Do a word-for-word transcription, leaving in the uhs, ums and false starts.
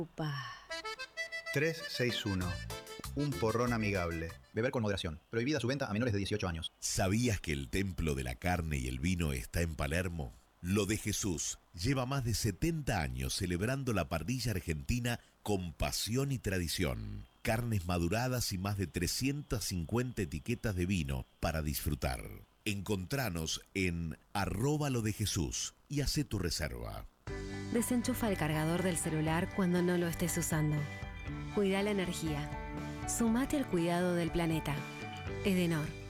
Upa. trescientos sesenta y uno. Un porrón amigable. Beber con moderación. Prohibida su venta a menores de dieciocho años. ¿Sabías que el templo de la carne y el vino está en Palermo? Lo de Jesús lleva más de setenta años celebrando la parrilla argentina con pasión y tradición. Carnes maduradas y más de trescientas cincuenta etiquetas de vino para disfrutar. Encontranos en arroba lo de Jesús y hacé tu reserva. Desenchufa el cargador del celular cuando no lo estés usando. Cuida la energía. Sumate al cuidado del planeta. Edenor.